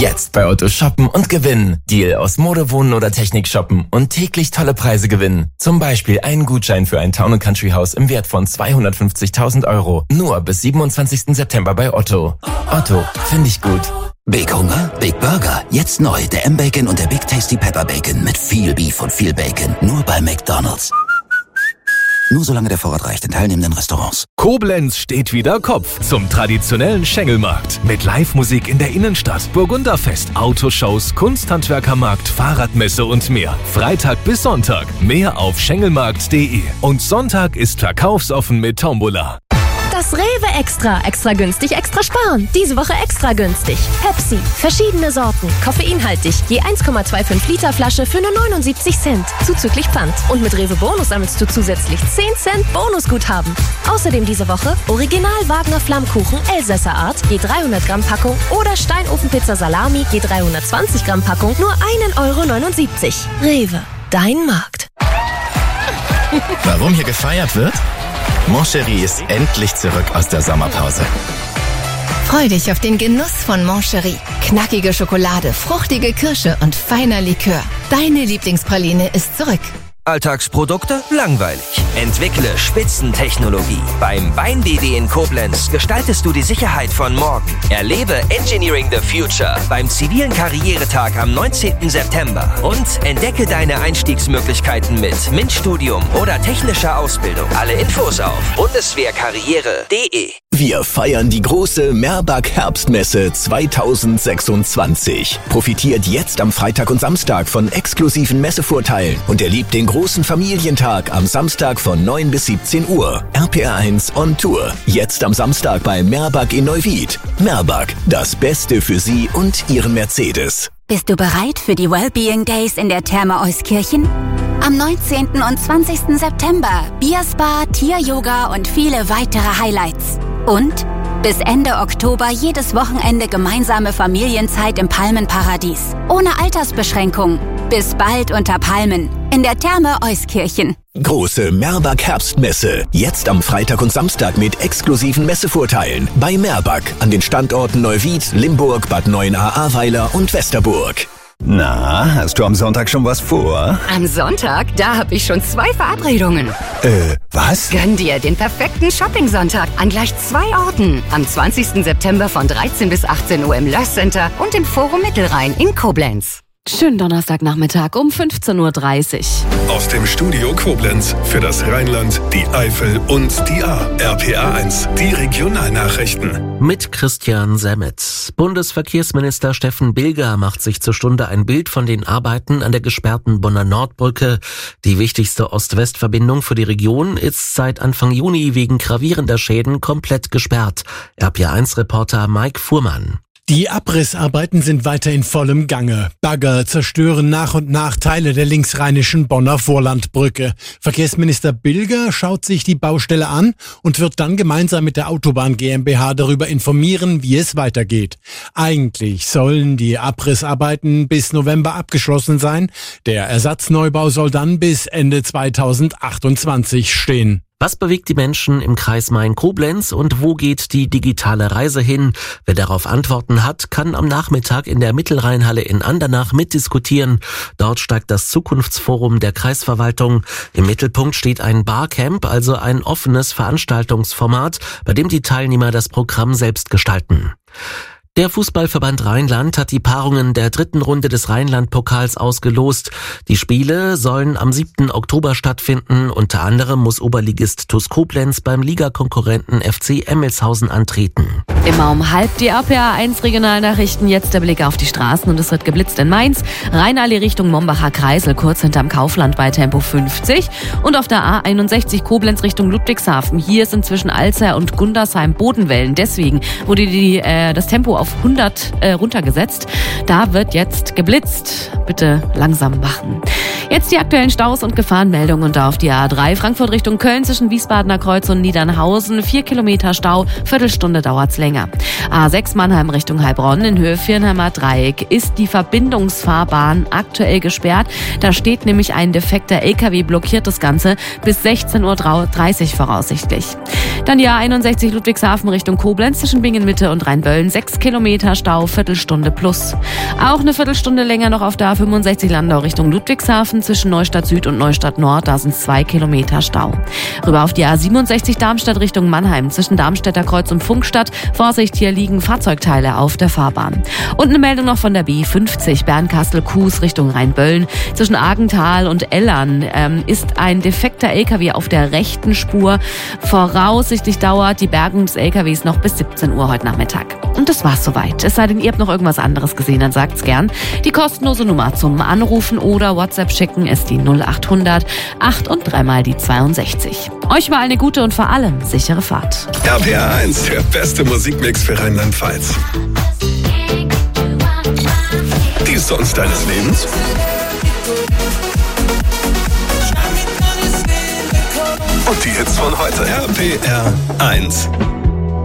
Jetzt bei Otto shoppen und gewinnen. Deal aus Mode, Wohnen oder Technik shoppen und täglich tolle Preise gewinnen. Zum Beispiel einen Gutschein für ein Town & Country Haus im Wert von 250.000 €. Nur bis 27. September bei Otto. Otto, finde ich gut. Big Hunger? Big Burger. Jetzt neu, der M-Bacon und der Big Tasty Pepper Bacon mit viel Beef und viel Bacon. Nur bei McDonald's. Nur solange der Vorrat reicht in teilnehmenden Restaurants. Koblenz steht wieder Kopf zum traditionellen Schengelmarkt. Mit Live-Musik in der Innenstadt, Burgunderfest, Autoshows, Kunsthandwerkermarkt, Fahrradmesse und mehr. Freitag bis Sonntag. Mehr auf schengelmarkt.de. Und Sonntag ist verkaufsoffen mit Tombola. Das Rewe Extra. Extra günstig, extra sparen. Diese Woche extra günstig. Pepsi. Verschiedene Sorten. Koffeinhaltig. Je 1,25 Liter Flasche für nur 79 Cent. Zuzüglich Pfand. Und mit Rewe Bonus sammelst du zusätzlich 10 Cent Bonusguthaben. Außerdem diese Woche Original Wagner Flammkuchen Elsässer Art. Je 300 Gramm Packung. Oder Steinofenpizza Salami. Je 320 Gramm Packung. Nur 1,79 €. Rewe. Dein Markt. Warum hier gefeiert wird? Mon Chéri ist endlich zurück aus der Sommerpause. Freu dich auf den Genuss von Mon Chéri. Knackige Schokolade, fruchtige Kirsche und feiner Likör. Deine Lieblingspraline ist zurück. Alltagsprodukte? Langweilig. Entwickle Spitzentechnologie. Beim BeIN-BW in Koblenz gestaltest du die Sicherheit von morgen. Erlebe Engineering the Future beim zivilen Karrieretag am 19. September. Und entdecke deine Einstiegsmöglichkeiten mit MINT-Studium oder technischer Ausbildung. Alle Infos auf bundeswehrkarriere.de. Wir feiern die große Merbag Herbstmesse 2026. Profitiert jetzt am Freitag und Samstag von exklusiven Messevorteilen und erlebt den großen Familientag am Samstag von 9 bis 17 Uhr. RPR1 on Tour. Jetzt am Samstag bei Merbag in Neuwied. Merbag, das Beste für Sie und Ihren Mercedes. Bist du bereit für die Wellbeing Days in der Therme Euskirchen? Am 19. und 20. September Bierspa, Tier-Yoga und viele weitere Highlights. Und bis Ende Oktober jedes Wochenende gemeinsame Familienzeit im Palmenparadies. Ohne Altersbeschränkung. Bis bald unter Palmen. In der Therme Euskirchen. Große Merbag Herbstmesse. Jetzt am Freitag und Samstag mit exklusiven Messevorteilen. Bei Merbag an den Standorten Neuwied, Limburg, Bad Neuenahr-Ahrweiler und Westerburg. Na, hast du am Sonntag schon was vor? Am Sonntag? Da habe ich schon 2 Verabredungen. Was? Gönn dir den perfekten Shopping-Sonntag an gleich 2 Orten. Am 20. September von 13 bis 18 Uhr im Löss Center und im Forum Mittelrhein in Koblenz. Schönen Donnerstagnachmittag um 15:30 Uhr. Aus dem Studio Koblenz für das Rheinland, die Eifel und die Ahr. RPR1, die Regionalnachrichten. Mit Christian Semmetz. Bundesverkehrsminister Steffen Bilger macht sich zur Stunde ein Bild von den Arbeiten an der gesperrten Bonner Nordbrücke. Die wichtigste Ost-West-Verbindung für die Region ist seit Anfang Juni wegen gravierender Schäden komplett gesperrt. RPR1-Reporter Mike Fuhrmann. Die Abrissarbeiten sind weiter in vollem Gange. Bagger zerstören nach und nach Teile der linksrheinischen Bonner Vorlandbrücke. Verkehrsminister Bilger schaut sich die Baustelle an und wird dann gemeinsam mit der Autobahn GmbH darüber informieren, wie es weitergeht. Eigentlich sollen die Abrissarbeiten bis November abgeschlossen sein. Der Ersatzneubau soll dann bis Ende 2028 stehen. Was bewegt die Menschen im Kreis Main-Koblenz und wo geht die digitale Reise hin? Wer darauf Antworten hat, kann am Nachmittag in der Mittelrheinhalle in Andernach mitdiskutieren. Dort steigt das Zukunftsforum der Kreisverwaltung. Im Mittelpunkt steht ein Barcamp, also ein offenes Veranstaltungsformat, bei dem die Teilnehmer das Programm selbst gestalten. Der Fußballverband Rheinland hat die Paarungen der 3. Runde des Rheinland-Pokals ausgelost. Die Spiele sollen am 7. Oktober stattfinden. Unter anderem muss Oberligist TuS Koblenz beim Ligakonkurrenten FC Emmelshausen antreten. Immer um halb die RPR1 Regionalnachrichten. Jetzt der Blick auf die Straßen und es wird geblitzt in Mainz. Rheinallee Richtung Mombacher Kreisel, kurz hinterm Kaufland bei Tempo 50. Und auf der A61 Koblenz Richtung Ludwigshafen. Hier ist inzwischen Alzey und Gundersheim Bodenwellen. Deswegen wurde das Tempo auf 100 runtergesetzt. Da wird jetzt geblitzt. Bitte langsam machen. Jetzt die aktuellen Staus und Gefahrenmeldungen und auf die A3 Frankfurt Richtung Köln zwischen Wiesbadener Kreuz und Niedernhausen. 4 Kilometer Stau, Viertelstunde dauert's länger. A6 Mannheim Richtung Heilbronn in Höhe Viernheimer Dreieck ist die Verbindungsfahrbahn aktuell gesperrt. Da steht nämlich ein defekter LKW, blockiert das Ganze bis 16:30 Uhr voraussichtlich. Dann die A61 Ludwigshafen Richtung Koblenz zwischen Bingen-Mitte und Rheinböllen. 6 Kilometer Stau, Viertelstunde plus. Auch eine Viertelstunde länger noch auf der A65 Landau Richtung Ludwigshafen zwischen Neustadt Süd und Neustadt Nord. Da sind 2 Kilometer Stau. Rüber auf die A67 Darmstadt Richtung Mannheim zwischen Darmstädter Kreuz und Funkstadt. Vorsicht, hier liegen Fahrzeugteile auf der Fahrbahn. Und eine Meldung noch von der B50 Bernkastel-Kues Richtung Rheinböllen. Zwischen Argenthal und Ellern ist ein defekter LKW auf der rechten Spur. Voraussichtlich dauert die Bergung des LKWs noch bis 17 Uhr heute Nachmittag. Und das war's soweit. Es sei denn, ihr habt noch irgendwas anderes gesehen, dann sagt's gern. Die kostenlose Nummer zum Anrufen oder WhatsApp schicken ist die 0800 8 und 3 mal die 62. Euch mal eine gute und vor allem sichere Fahrt. RPR 1, der beste Musikmix für Rheinland-Pfalz. Die Songs deines Lebens? Und die Hits von heute. RPR 1.